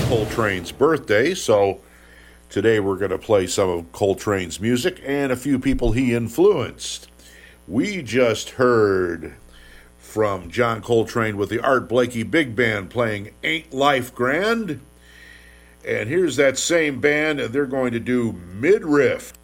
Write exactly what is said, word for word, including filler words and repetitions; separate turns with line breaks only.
Coltrane's birthday, so today we're going to play some of Coltrane's music and a few people he influenced. We just heard from John Coltrane with the Art Blakey Big Band playing Ain't Life Grand. And here's that same band, and they're going to do Midriff.